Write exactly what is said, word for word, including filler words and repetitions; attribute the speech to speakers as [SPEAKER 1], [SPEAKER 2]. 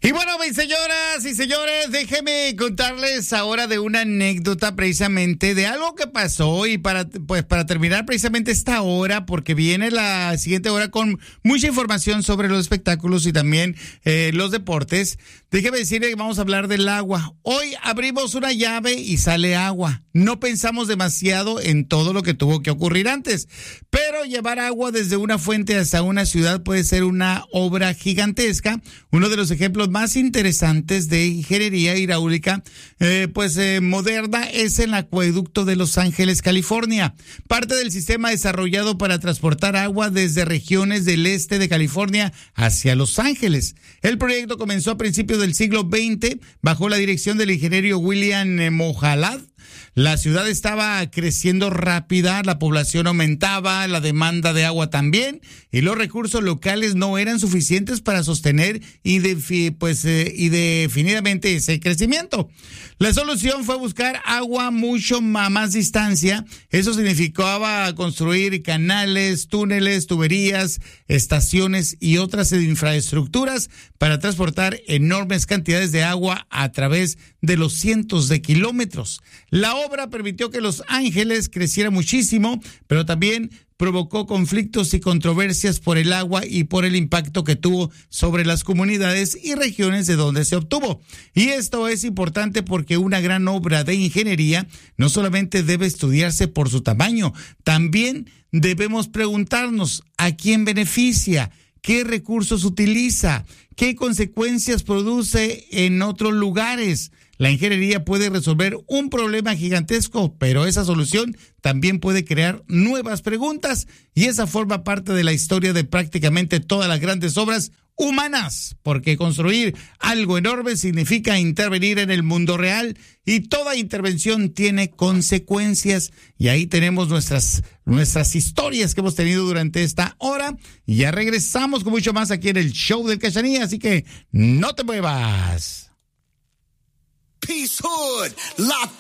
[SPEAKER 1] Y bueno, mis señoras y señores, déjenme contarles ahora de una anécdota precisamente de algo que pasó y para pues para terminar precisamente esta hora, porque viene la siguiente hora con mucha información sobre los espectáculos y también eh, los deportes. Déjeme decirle que vamos a hablar del agua. Hoy abrimos una llave y sale agua. No pensamos demasiado en todo lo que tuvo que ocurrir antes, pero llevar agua desde una fuente hasta una ciudad puede ser una obra gigantesca. Uno de los ejemplos más interesantes de ingeniería hidráulica eh, pues eh, moderna es el acueducto de Los Ángeles, California, parte del sistema desarrollado para transportar agua desde regiones del este de California hacia Los Ángeles. El proyecto comenzó a principios del siglo veinte bajo la dirección del ingeniero William Mohalad. La ciudad estaba creciendo rápida, la población aumentaba, la demanda de agua también, y los recursos locales no eran suficientes para sostener y, de, pues, eh, y definitivamente ese crecimiento. La solución fue buscar agua mucho a más distancia. Eso significaba construir canales, túneles, tuberías, estaciones y otras infraestructuras para transportar enormes cantidades de agua a través de los cientos de kilómetros. La obra permitió que Los Ángeles creciera muchísimo, pero también provocó conflictos y controversias por el agua y por el impacto que tuvo sobre las comunidades y regiones de donde se obtuvo. Y esto es importante porque una gran obra de ingeniería no solamente debe estudiarse por su tamaño, también debemos preguntarnos a quién beneficia, qué recursos utiliza, qué consecuencias produce en otros lugares. La ingeniería puede resolver un problema gigantesco, pero esa solución también puede crear nuevas preguntas, y esa forma parte de la historia de prácticamente todas las grandes obras humanas, porque construir algo enorme significa intervenir en el mundo real, y toda intervención tiene consecuencias. Y ahí tenemos nuestras, nuestras historias que hemos tenido durante esta hora, y ya regresamos con mucho más aquí en el show del Cachanilla, así que no te muevas.
[SPEAKER 2] Peace Hood, locked